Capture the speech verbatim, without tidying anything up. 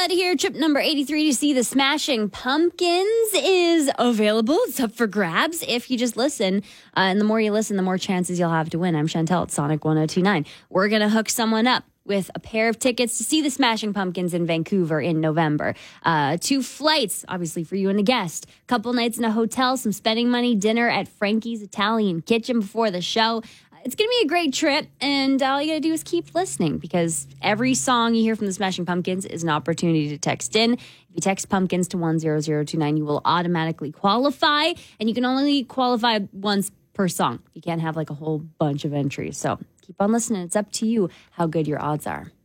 Paulette here. Trip number eighty-three to see the Smashing Pumpkins is available. It's up for grabs if you just listen. Uh, and the more you listen, the more chances you'll have to win. I'm Chantel at Sonic one oh two point nine. We're going to hook someone up with a pair of tickets to see the Smashing Pumpkins in Vancouver in November. Uh, two flights, obviously, for you and the guest. Couple nights in a hotel, some spending money, dinner at Frankie's Italian Kitchen before the show. It's going to be a great trip, and all you got to do is keep listening, because every song you hear from the Smashing Pumpkins is an opportunity to text in. If you text Pumpkins to one zero zero two nine, you will automatically qualify, and you can only qualify once per song. You can't have like a whole bunch of entries, so keep on listening. It's up to you how good your odds are.